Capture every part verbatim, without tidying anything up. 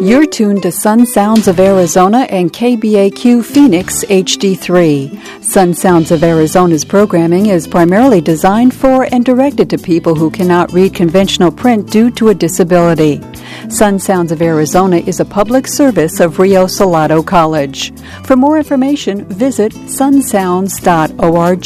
You're tuned to Sun Sounds of Arizona and K B A Q Phoenix H D three. Sun Sounds of Arizona's programming is primarily designed for and directed to people who cannot read conventional print due to a disability. Sun Sounds of Arizona is a public service of Rio Salado College. For more information, visit sun sounds dot org.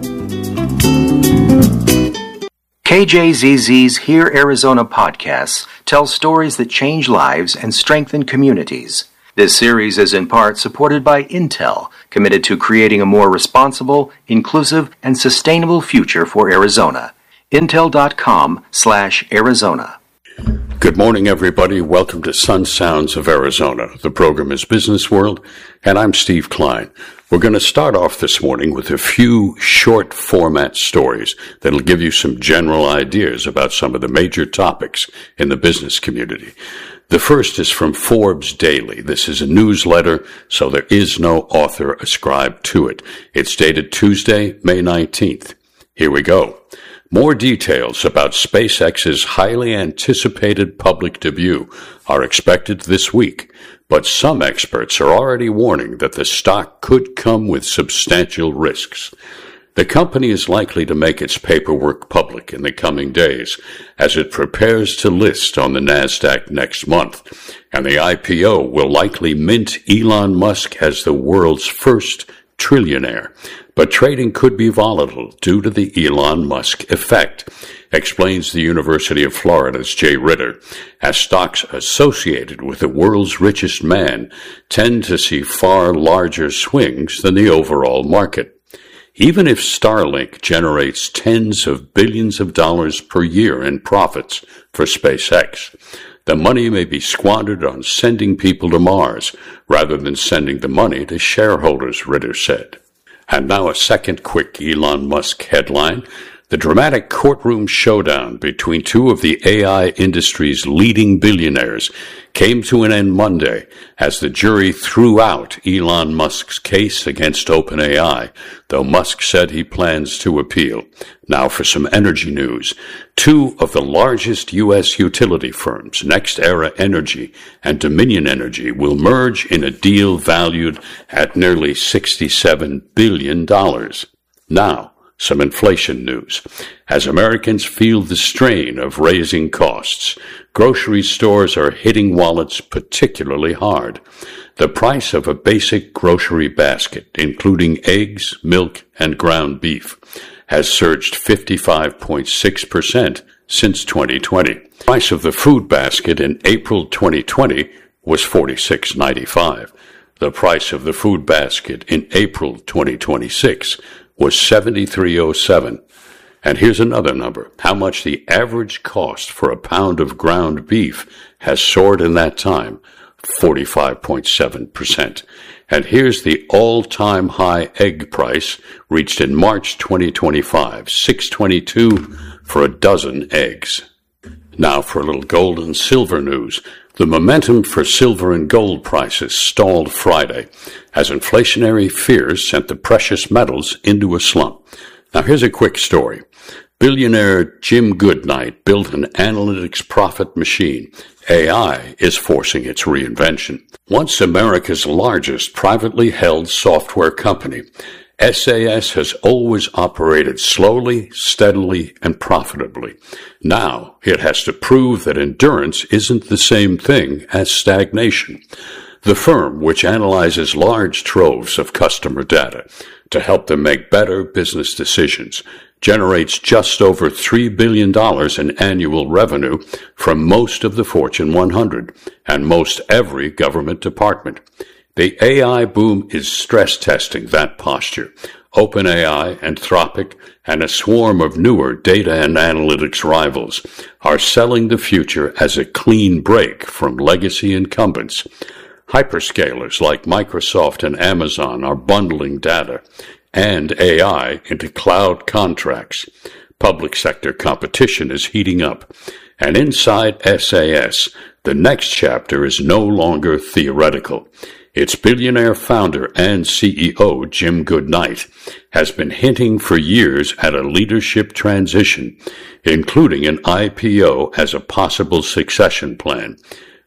K J Z Z's Hear Arizona podcasts tell stories that change lives and strengthen communities. This series is in part supported by Intel, committed to creating a more responsible, inclusive, and sustainable future for Arizona. Intel.com slash Arizona. Good morning, everybody. Welcome to Sun Sounds of Arizona. The program is Business World, and I'm Steve Klein. We're going to start off this morning with a few short format stories that'll give you some general ideas about some of the major topics in the business community. The first is from Forbes Daily. This is a newsletter, so there is no author ascribed to it. It's dated Tuesday, May nineteenth. Here we go. More details about SpaceX's highly anticipated public debut are expected this week, but some experts are already warning that the stock could come with substantial risks. The company is likely to make its paperwork public in the coming days as it prepares to list on the NASDAQ next month, and the I P O will likely mint Elon Musk as the world's first trillionaire. But trading could be volatile due to the Elon Musk effect, explains the University of Florida's Jay Ritter, as stocks associated with the world's richest man tend to see far larger swings than the overall market. Even if Starlink generates tens of billions of dollars per year in profits for SpaceX, the money may be squandered on sending people to Mars rather than sending the money to shareholders, Ritter said. And now a second quick Elon Musk headline. The dramatic courtroom showdown between two of the A I industry's leading billionaires came to an end Monday as the jury threw out Elon Musk's case against OpenAI, though Musk said he plans to appeal. Now for some energy news. Two of the largest U S utility firms, NextEra Energy and Dominion Energy, will merge in a deal valued at nearly sixty-seven billion dollars. Now, some inflation news. As Americans feel the strain of raising costs, grocery stores are hitting wallets particularly hard. The price of a basic grocery basket, including eggs, milk, and ground beef, has surged fifty-five point six percent since twenty twenty. The price of the food basket in April twenty twenty was forty-six ninety-five. The price of the food basket in April twenty twenty-six was seventy-three oh seven. And here's another number. How much the average cost for a pound of ground beef has soared in that time? forty-five point seven percent. And here's the all-time high egg price reached in March twenty twenty-five, six twenty-two for a dozen eggs. Now for a little gold and silver news. The momentum for silver and gold prices stalled Friday as inflationary fears sent the precious metals into a slump. Now here's a quick story. Billionaire Jim Goodnight built an analytics profit machine. A I is forcing its reinvention. Once America's largest privately held software company, S A S has always operated slowly, steadily, and profitably. Now it has to prove that endurance isn't the same thing as stagnation. The firm, which analyzes large troves of customer data to help them make better business decisions, generates just over three billion dollars in annual revenue from most of the Fortune one hundred and most every government department. The A I boom is stress testing that posture. OpenAI, Anthropic, and a swarm of newer data and analytics rivals are selling the future as a clean break from legacy incumbents. Hyperscalers like Microsoft and Amazon are bundling data and A I into cloud contracts. Public sector competition is heating up. And inside S A S, the next chapter is no longer theoretical. Its billionaire founder and C E O, Jim Goodnight, has been hinting for years at a leadership transition, including an I P O as a possible succession plan.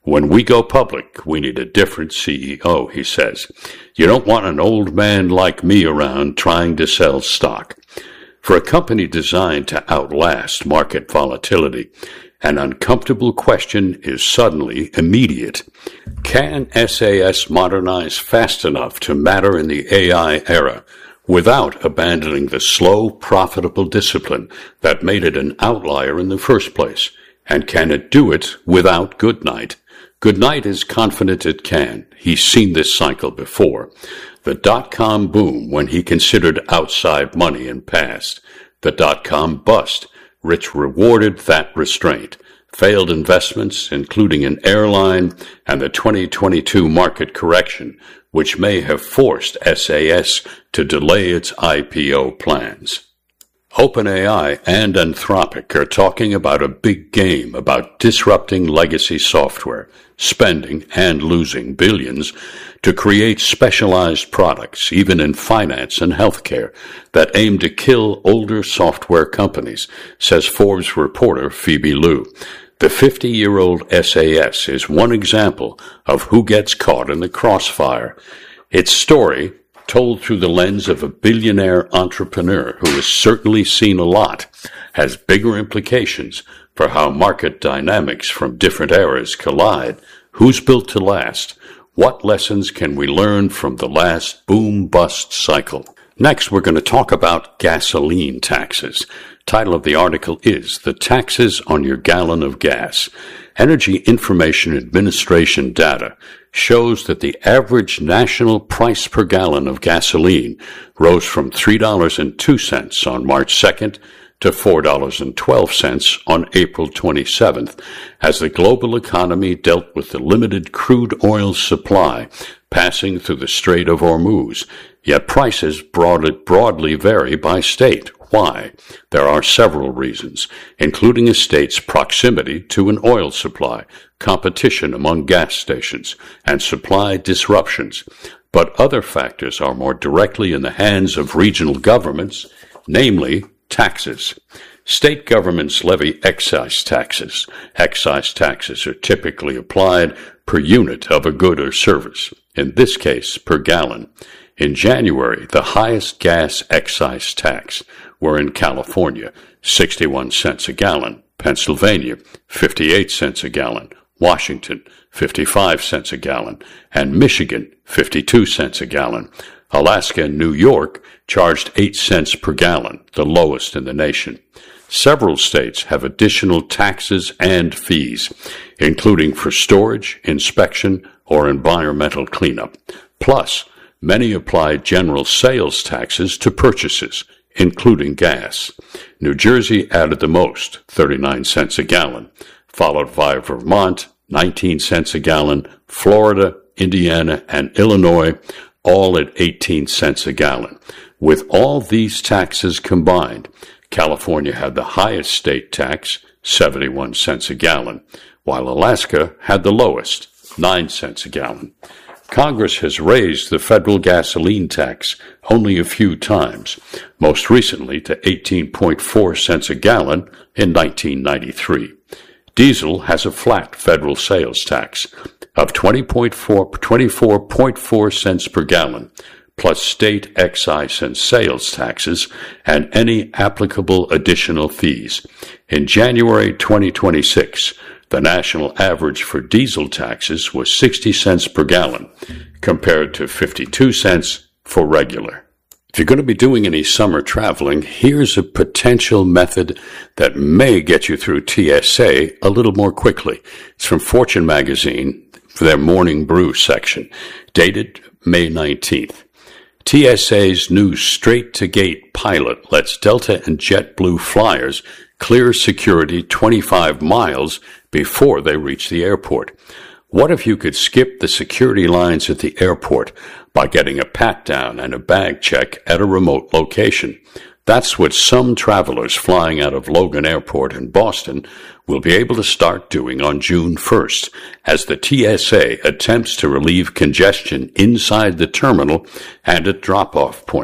When we go public, we need a different C E O, he says. You don't want an old man like me around trying to sell stock. For a company designed to outlast market volatility, an uncomfortable question is suddenly immediate. Can S A S modernize fast enough to matter in the A I era without abandoning the slow, profitable discipline that made it an outlier in the first place? And can it do it without Goodnight? Goodnight is confident it can. He's seen this cycle before. The dot-com boom when he considered outside money in past. The dot-com bust, which rewarded that restraint. Failed investments, including an airline, and the twenty twenty-two market correction, which may have forced S A S to delay its I P O plans. OpenAI and Anthropic are talking about a big game about disrupting legacy software, spending and losing billions to create specialized products, even in finance and healthcare, that aim to kill older software companies, says Forbes reporter Phoebe Liu. The fifty-year-old S A S is one example of who gets caught in the crossfire. Its story, told through the lens of a billionaire entrepreneur who has certainly seen a lot, has bigger implications for how market dynamics from different eras collide. Who's built to last? What lessons can we learn from the last boom-bust cycle? Next, we're going to talk about gasoline taxes. Title of the article is The Taxes on Your Gallon of Gas. Energy Information Administration data shows that the average national price per gallon of gasoline rose from three dollars and two cents on March second to four dollars and twelve cents on April twenty-seventh, as the global economy dealt with the limited crude oil supply passing through the Strait of Hormuz. Yet prices broadly, broadly vary by state. Why? There are several reasons, including a state's proximity to an oil supply, competition among gas stations, and supply disruptions. But other factors are more directly in the hands of regional governments, namely taxes. State governments levy excise taxes. Excise taxes are typically applied per unit of a good or service, in this case per gallon. In January, the highest gas excise tax were in California, sixty-one cents a gallon, Pennsylvania, fifty-eight cents a gallon, Washington, fifty-five cents a gallon, and Michigan, fifty-two cents a gallon. Alaska and New York charged eight cents per gallon, the lowest in the nation. Several states have additional taxes and fees, including for storage, inspection, or environmental cleanup. Plus, many apply general sales taxes to purchases, including gas. New Jersey added the most, thirty-nine cents a gallon, followed by Vermont, nineteen cents a gallon, Florida, Indiana, and Illinois, all at eighteen cents a gallon. With all these taxes combined, California had the highest state tax, seventy-one cents a gallon, while Alaska had the lowest, nine cents a gallon. Congress has raised the federal gasoline tax only a few times, most recently to eighteen point four cents a gallon in nineteen ninety-three. Diesel has a flat federal sales tax of twenty-four point four cents per gallon, plus state excise and sales taxes and any applicable additional fees. In January twenty twenty-six, the national average for diesel taxes was sixty cents per gallon, compared to fifty-two cents for regular. If you're going to be doing any summer traveling, here's a potential method that may get you through T S A a little more quickly. It's from Fortune magazine for their Morning Brew section, dated May nineteenth. T S A's new straight-to-gate pilot lets Delta and JetBlue flyers clear security twenty-five miles before they reach the airport. What if you could skip the security lines at the airport by getting a pat-down and a bag check at a remote location? That's what some travelers flying out of Logan Airport in Boston will be able to start doing on June first, as the T S A attempts to relieve congestion inside the terminal and at drop-off points.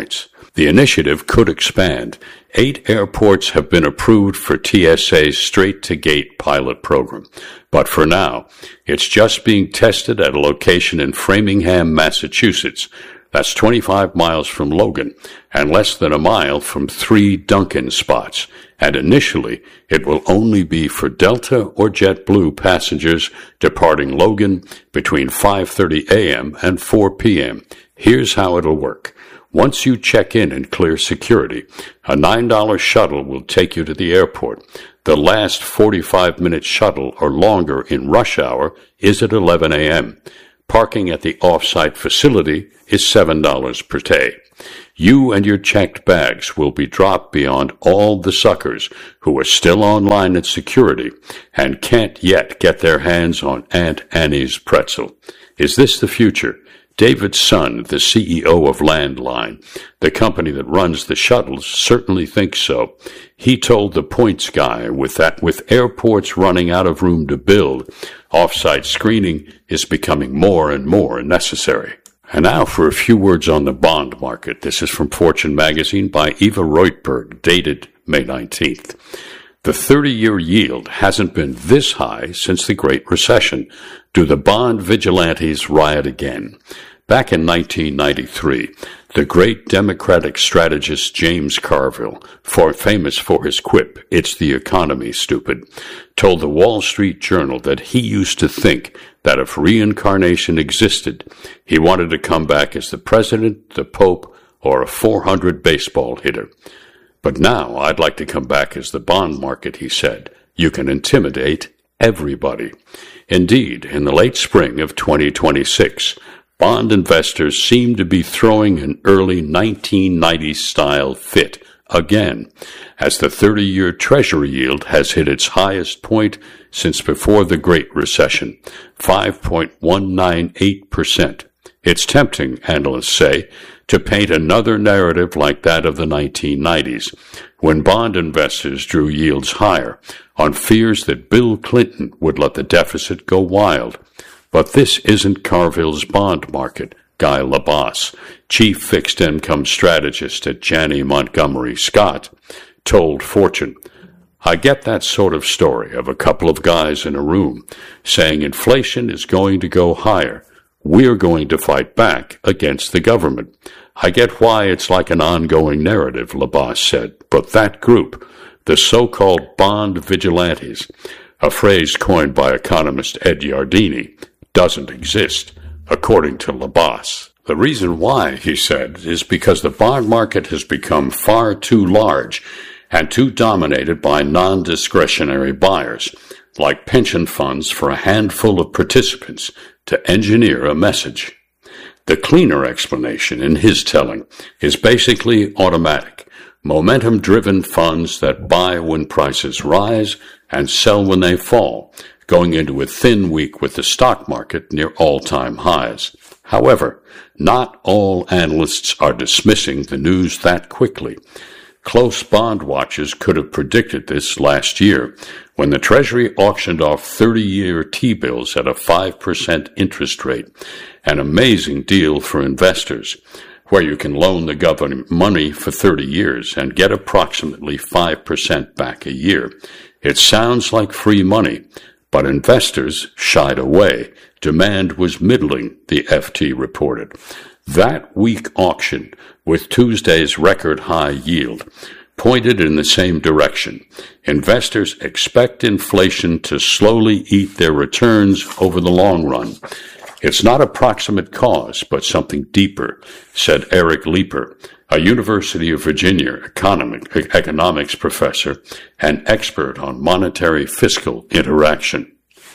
The initiative could expand. Eight airports have been approved for T S A's straight-to-gate pilot program. But for now, it's just being tested at a location in Framingham, Massachusetts. That's twenty-five miles from Logan and less than a mile from three Dunkin' spots. And initially, it will only be for Delta or JetBlue passengers departing Logan between five thirty a.m. and four p.m. Here's how it'll work. Once you check in and clear security, a nine dollars shuttle will take you to the airport. The last forty-five minute shuttle or longer in rush hour is at eleven a.m. Parking at the off-site facility is seven dollars per day. You and your checked bags will be dropped beyond all the suckers who are still online at security and can't yet get their hands on Aunt Annie's pretzel. Is this the future? David Sun, the C E O of Landline, the company that runs the shuttles, certainly thinks so. He told the Points guy with that with airports running out of room to build, off-site screening is becoming more and more necessary. And now for a few words on the bond market. This is from Fortune magazine by Eva Reutberg, dated May nineteenth. The thirty-year yield hasn't been this high since the Great Recession. Do the bond vigilantes riot again? Back in nineteen ninety-three, the great Democratic strategist James Carville, for famous for his quip, "It's the economy, stupid," told the Wall Street Journal that he used to think that if reincarnation existed, he wanted to come back as the president, the pope, or a four hundred baseball hitter. But now I'd like to come back as the bond market, he said. You can intimidate everybody. Indeed, in the late spring of twenty twenty-six, bond investors seem to be throwing an early nineteen nineties-style fit again, as the thirty-year Treasury yield has hit its highest point since before the Great Recession, five point one nine eight percent. It's tempting, analysts say, to paint another narrative like that of the nineteen nineties, when bond investors drew yields higher on fears that Bill Clinton would let the deficit go wild. But this isn't Carville's bond market. Guy Labas, chief fixed income strategist at Janney Montgomery Scott, told Fortune, "I get that sort of story of a couple of guys in a room saying inflation is going to go higher. We're going to fight back against the government. I get why it's like an ongoing narrative," Labas said, but that group, the so-called bond vigilantes, a phrase coined by economist Ed Yardeni, doesn't exist, according to Labas. The reason why, he said, is because the bond market has become far too large and too dominated by non-discretionary buyers, like pension funds for a handful of participants, to engineer a message. The cleaner explanation, in his telling, is basically automatic. Momentum-driven funds that buy when prices rise and sell when they fall, going into a thin week with the stock market near all-time highs. However, not all analysts are dismissing the news that quickly. Close bond watchers could have predicted this last year when the Treasury auctioned off thirty-year T-bills at a five percent interest rate, an amazing deal for investors, where you can loan the government money for thirty years and get approximately five percent back a year. It sounds like free money, but investors shied away. Demand was middling, the F T reported. That weak auction, with Tuesday's record high yield, pointed in the same direction. Investors expect inflation to slowly eat their returns over the long run. It's not a proximate cause, but something deeper, said Eric Leeper, a University of Virginia economic, economics professor and expert on monetary fiscal interaction.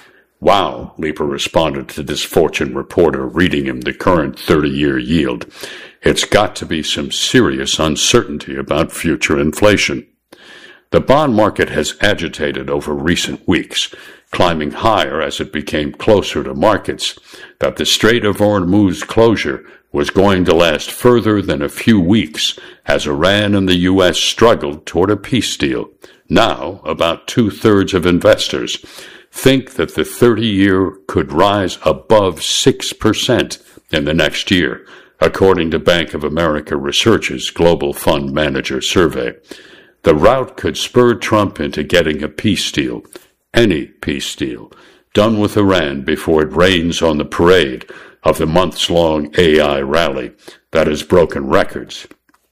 "Wow," Leeper responded to this Fortune reporter reading him the current thirty-year yield. "It's got to be some serious uncertainty about future inflation." The bond market has agitated over recent weeks, climbing higher as it became closer to markets that the Strait of Hormuz closure was going to last further than a few weeks as Iran and the U S struggled toward a peace deal. Now, about two-thirds of investors think that the thirty-year could rise above six percent in the next year, according to Bank of America Research's Global Fund Manager survey. The rout could spur Trump into getting a peace deal, any peace deal, done with Iran before it rains on the parade of the months-long A I rally that has broken records.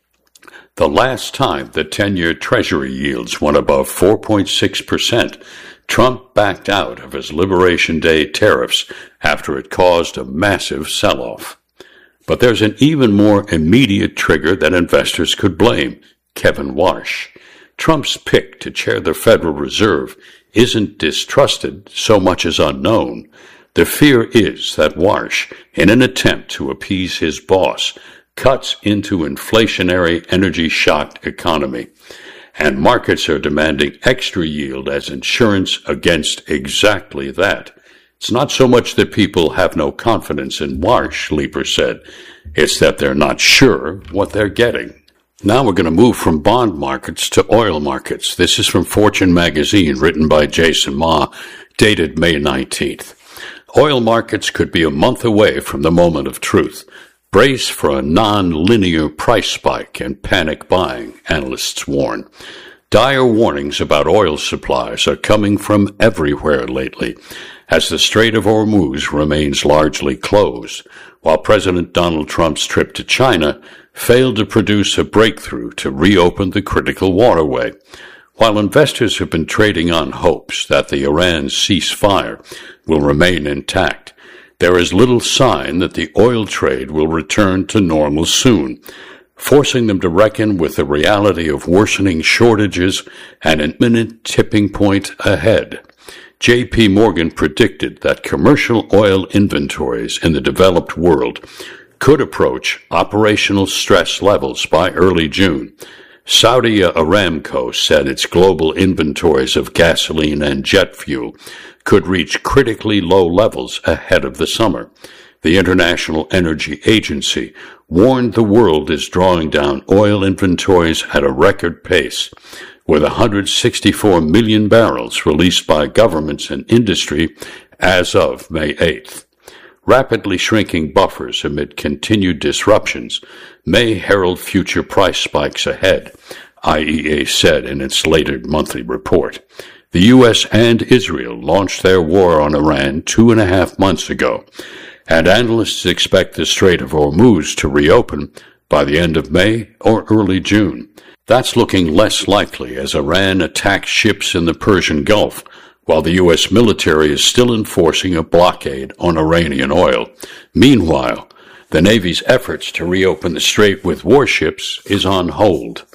The last time the ten-year Treasury yields went above four point six percent, Trump backed out of his Liberation Day tariffs after it caused a massive sell-off. But there's an even more immediate trigger that investors could blame, Kevin Warsh. Trump's pick to chair the Federal Reserve isn't distrusted so much as unknown. The fear is that Warsh, in an attempt to appease his boss, cuts into inflationary, energy-shocked economy, and markets are demanding extra yield as insurance against exactly that. It's not so much that people have no confidence in Warsh, Leeper said. It's that they're not sure what they're getting. Now we're going to move from bond markets to oil markets. This is from Fortune magazine, written by Jason Ma, dated May nineteenth. Oil markets could be a month away from the moment of truth. Brace for a non-linear price spike and panic buying, analysts warn. Dire warnings about oil supplies are coming from everywhere lately, as the Strait of Hormuz remains largely closed, while President Donald Trump's trip to China failed to produce a breakthrough to reopen the critical waterway. While investors have been trading on hopes that the Iran ceasefire will remain intact, there is little sign that the oil trade will return to normal soon, forcing them to reckon with the reality of worsening shortages and an imminent tipping point ahead. J P Morgan predicted that commercial oil inventories in the developed world could approach operational stress levels by early June. Saudi Aramco said its global inventories of gasoline and jet fuel could reach critically low levels ahead of the summer. The International Energy Agency warned the world is drawing down oil inventories at a record pace, with one hundred sixty-four million barrels released by governments and industry as of May eighth. Rapidly shrinking buffers amid continued disruptions may herald future price spikes ahead, I E A said in its later monthly report. The U S and Israel launched their war on Iran two and a half months ago, and analysts expect the Strait of Hormuz to reopen by the end of May or early June. That's looking less likely as Iran attacks ships in the Persian Gulf, while the U S military is still enforcing a blockade on Iranian oil. Meanwhile, the Navy's efforts to reopen the strait with warships is on hold.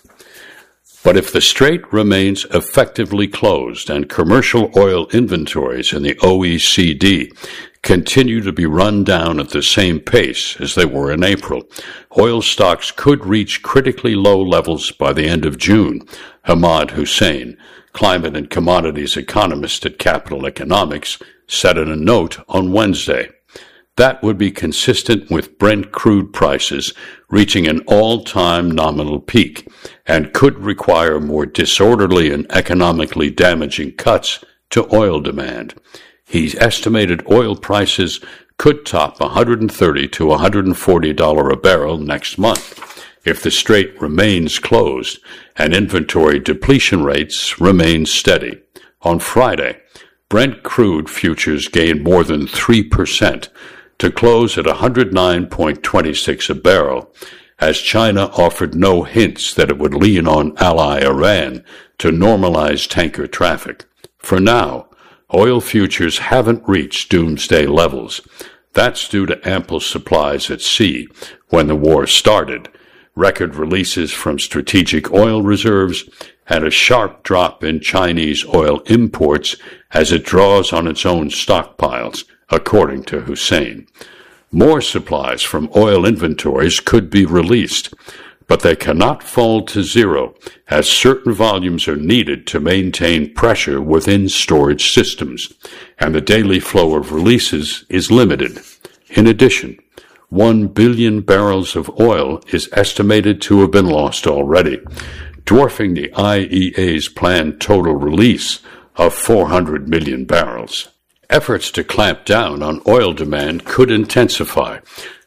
But if the strait remains effectively closed and commercial oil inventories in the O E C D continue to be run down at the same pace as they were in April, oil stocks could reach critically low levels by the end of June, Hamad Hussein, climate and commodities economist at Capital Economics, said in a note on Wednesday. That would be consistent with Brent crude prices reaching an all-time nominal peak and could require more disorderly and economically damaging cuts to oil demand. He estimated oil prices could top one hundred thirty to one hundred forty dollars a barrel next month if the strait remains closed and inventory depletion rates remain steady. On Friday, Brent crude futures gained more than three percent to close at one hundred nine point two six a barrel, as China offered no hints that it would lean on ally Iran to normalize tanker traffic. For now, oil futures haven't reached doomsday levels. That's due to ample supplies at sea when the war started, record releases from strategic oil reserves, and a sharp drop in Chinese oil imports as it draws on its own stockpiles, according to Hussein. More supplies from oil inventories could be released, but they cannot fall to zero as certain volumes are needed to maintain pressure within storage systems, and the daily flow of releases is limited. In addition, one billion barrels of oil is estimated to have been lost already, dwarfing the I E A's planned total release of four hundred million barrels. Efforts to clamp down on oil demand could intensify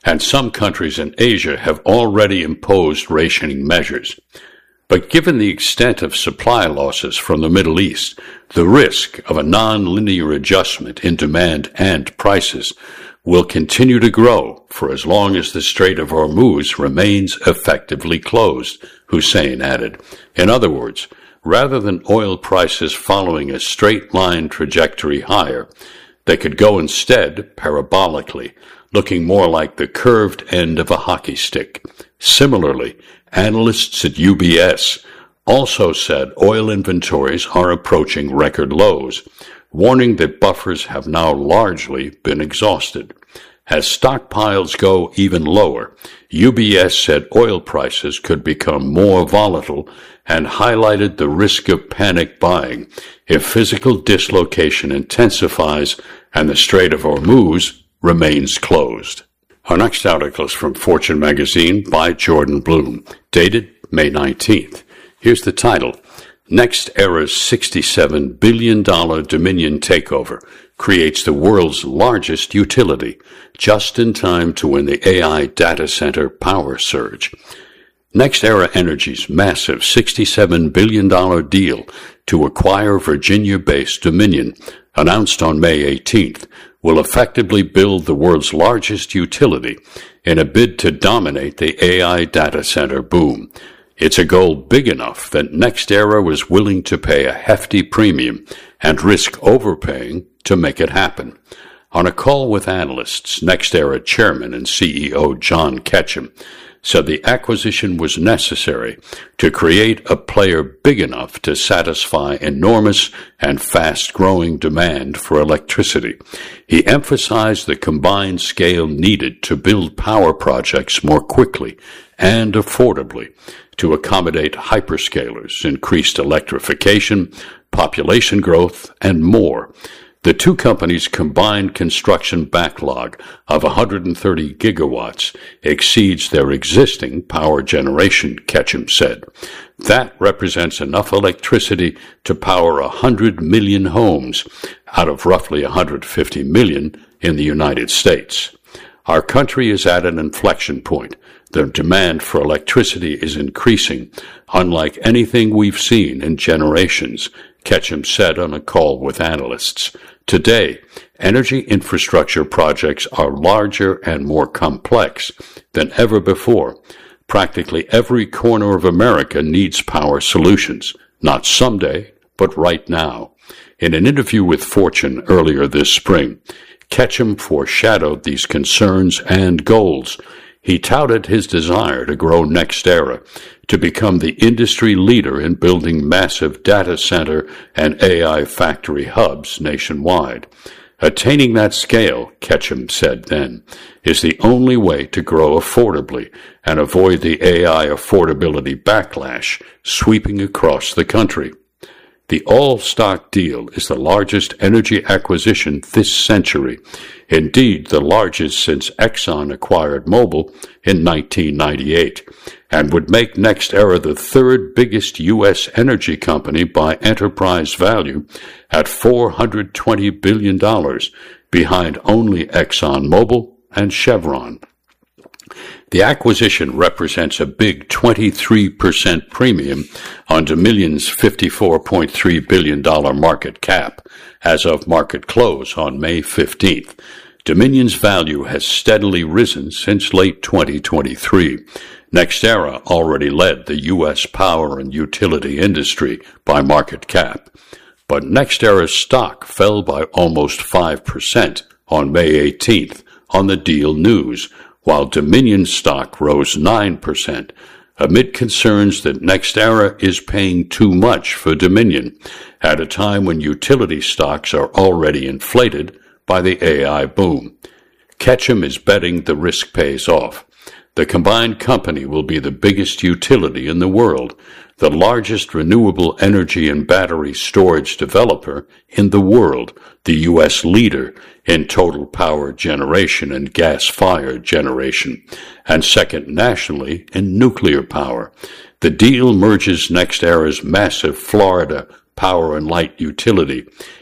and some countries in Asia have already imposed rationing measures. But given the extent of supply losses from the Middle East, the risk of a non-linear adjustment in demand and prices will continue to grow for as long as the Strait of Hormuz remains effectively closed, Hussein added. In other words, rather than oil prices following a straight-line trajectory higher, they could go instead parabolically, looking more like the curved end of a hockey stick. Similarly, analysts at U B S also said oil inventories are approaching record lows, warning that buffers have now largely been exhausted. As stockpiles go even lower, U B S said oil prices could become more volatile and highlighted the risk of panic buying if physical dislocation intensifies and the Strait of Hormuz remains closed. Our next article is from Fortune magazine by Jordan Bloom, dated May nineteenth. Here's the title: NextEra's sixty-seven billion dollars Dominion takeover creates the world's largest utility, just in time to win the A I data center power surge. NextEra Energy's massive sixty-seven billion dollars deal to acquire Virginia-based Dominion, announced on May eighteenth, will effectively build the world's largest utility in a bid to dominate the A I data center boom. It's a goal big enough that NextEra was willing to pay a hefty premium and risk overpaying to make it happen. On a call with analysts, NextEra chairman and C E O John Ketchum said the acquisition was necessary to create a player big enough to satisfy enormous and fast-growing demand for electricity. He emphasized the combined scale needed to build power projects more quickly and affordably to accommodate hyperscalers, increased electrification, population growth, and more. The two companies' combined construction backlog of one hundred thirty gigawatts exceeds their existing power generation, Ketchum said. That represents enough electricity to power one hundred million homes out of roughly one hundred fifty million in the United States. Our country is at an inflection point. The demand for electricity is increasing, unlike anything we've seen in generations, Ketchum said on a call with analysts. Today, energy infrastructure projects are larger and more complex than ever before. Practically every corner of America needs power solutions, not someday, but right now. In an interview with Fortune earlier this spring, Ketchum foreshadowed these concerns and goals. He touted his desire to grow NextEra to become the industry leader in building massive data center and A I factory hubs nationwide. Attaining that scale, Ketchum said then, is the only way to grow affordably and avoid the A I affordability backlash sweeping across the country. The all-stock deal is the largest energy acquisition this century, indeed the largest since Exxon acquired Mobil in nineteen ninety-eight, and would make NextEra the third biggest U S energy company by enterprise value at four hundred twenty billion dollars, behind only ExxonMobil and Chevron. The acquisition represents a big twenty-three percent premium on Dominion's fifty-four point three billion dollars market cap as of market close on May fifteenth. Dominion's value has steadily risen since late twenty twenty-three. NextEra already led the U S power and utility industry by market cap, but NextEra's stock fell by almost five percent on May eighteenth on the deal news, while Dominion stock rose nine percent, amid concerns that NextEra is paying too much for Dominion at a time when utility stocks are already inflated by the A I boom. Ketchum is betting the risk pays off. The combined company will be the biggest utility in the world, the largest renewable energy and battery storage developer in the world, the U S leader in total power generation and gas-fired generation, and second nationally in nuclear power. The deal merges NextEra's massive Florida power and light utility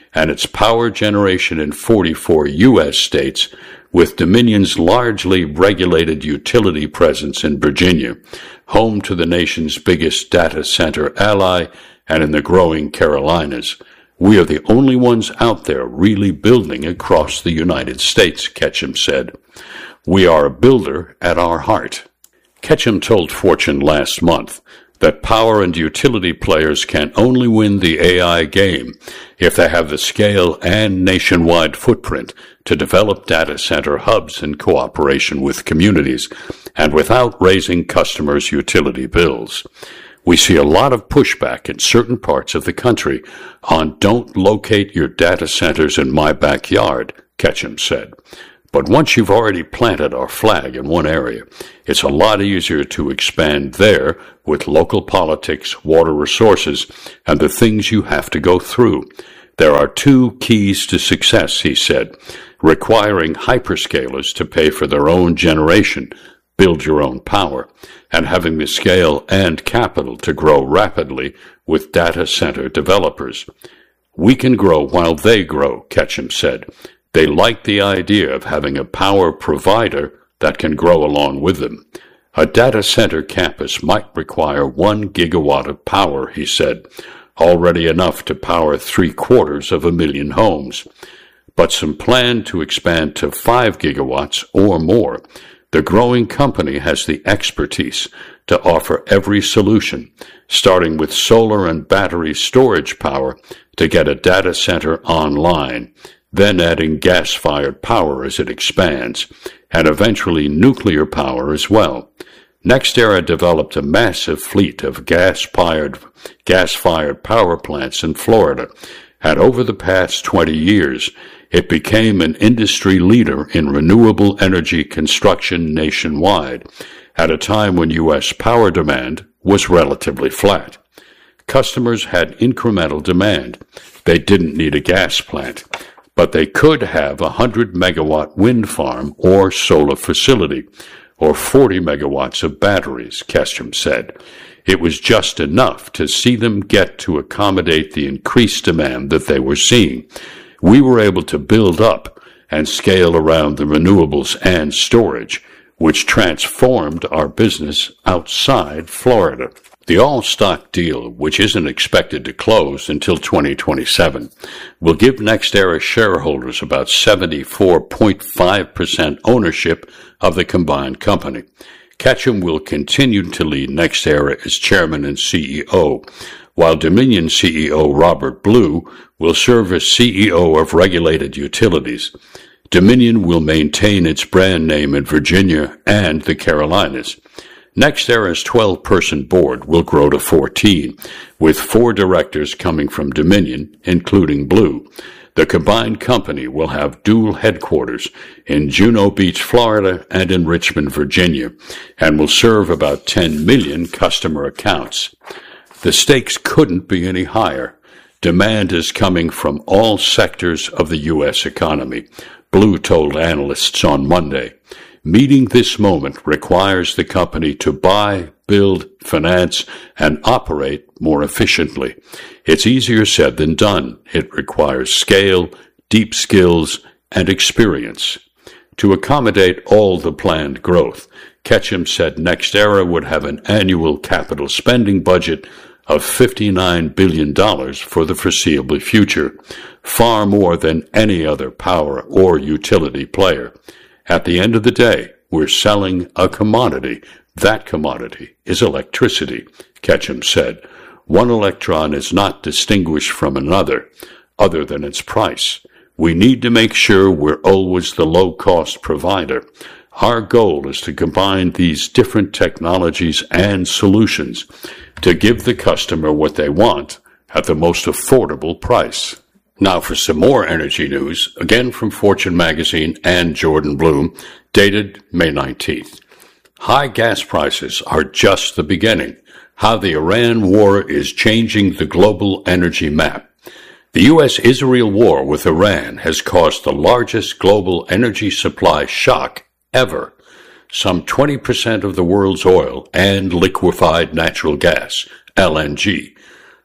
and its power generation in forty-four U S states, with Dominion's largely regulated utility presence in Virginia, home to the nation's biggest data center ally, and in the growing Carolinas. We are the only ones out there really building across the United States, Ketchum said. We are a builder at our heart. Ketchum told Fortune last month that power and utility players can only win the A I game if they have the scale and nationwide footprint to develop data center hubs in cooperation with communities and without raising customers' utility bills. We see a lot of pushback in certain parts of the country on don't locate your data centers in my backyard, Ketchum said. But once you've already planted our flag in one area, it's a lot easier to expand there with local politics, water resources, and the things you have to go through. There are two keys to success, he said, requiring hyperscalers to pay for their own generation, build your own power, and having the scale and capital to grow rapidly with data center developers. We can grow while they grow, Ketchum said. They like the idea of having a power provider that can grow along with them. A data center campus might require one gigawatt of power, he said, already enough to power three quarters of a million homes. But some plan to expand to five gigawatts or more. The growing company has the expertise to offer every solution, starting with solar and battery storage power to get a data center online, then adding gas-fired power as it expands, and eventually nuclear power as well. NextEra developed a massive fleet of gas-fired, gas-fired power plants in Florida, and over the past twenty years, it became an industry leader in renewable energy construction nationwide, at a time when U S power demand was relatively flat. Customers had incremental demand. They didn't need a gas plant, but they could have a one hundred megawatt wind farm or solar facility, or forty megawatts of batteries, Ketchum said. It was just enough to see them get to accommodate the increased demand that they were seeing. We were able to build up and scale around the renewables and storage, which transformed our business outside Florida. The all-stock deal, which isn't expected to close until twenty twenty-seven, will give NextEra shareholders about seventy-four point five percent ownership of the combined company. Ketchum will continue to lead NextEra as chairman and C E O, while Dominion C E O Robert Blue will serve as C E O of regulated utilities. Dominion will maintain its brand name in Virginia and the Carolinas. NextEra's twelve-person board will grow to fourteen, with four directors coming from Dominion, including Blue. The combined company will have dual headquarters in Juno Beach, Florida, and in Richmond, Virginia, and will serve about ten million customer accounts. The stakes couldn't be any higher. Demand is coming from all sectors of the U S economy, Blue told analysts on Monday. Meeting this moment requires the company to buy, build, finance, and operate more efficiently. It's easier said than done. It requires scale, deep skills, and experience. To accommodate all the planned growth, Ketchum said NextEra would have an annual capital spending budget of fifty-nine billion dollars for the foreseeable future, far more than any other power or utility player. At the end of the day, we're selling a commodity. That commodity is electricity, Ketchum said. One electron is not distinguished from another, other than its price. We need to make sure we're always the low-cost provider. Our goal is to combine these different technologies and solutions to give the customer what they want at the most affordable price. Now for some more energy news, again from Fortune magazine and Jordan Bloom, dated May nineteenth. High gas prices are just the beginning. How the Iran war is changing the global energy map. The U S Israel war with Iran has caused the largest global energy supply shock ever. Some twenty percent of the world's oil and liquefied natural gas, L N G,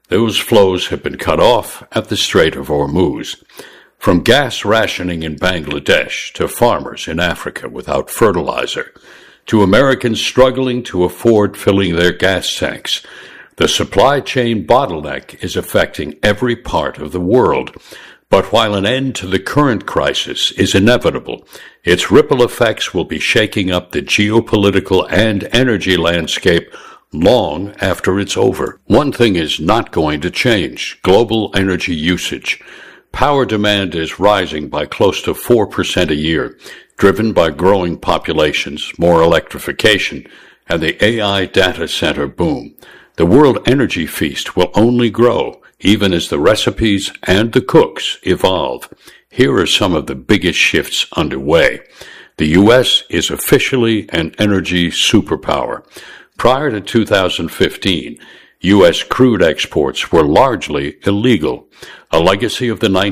Those flows have been cut off at the Strait of Hormuz. From gas rationing in Bangladesh to farmers in Africa without fertilizer, to Americans struggling to afford filling their gas tanks, the supply chain bottleneck is affecting every part of the world. But while an end to the current crisis is inevitable, its ripple effects will be shaking up the geopolitical and energy landscape long after it's over. One thing is not going to change: global energy usage. Power demand is rising by close to four percent a year, driven by growing populations, more electrification, and the A I data center boom. The world energy feast will only grow, even as the recipes and the cooks evolve. Here are some of the biggest shifts underway. The U S is officially an energy superpower. Prior to two thousand fifteen, U S crude exports were largely illegal, a legacy of the nineteen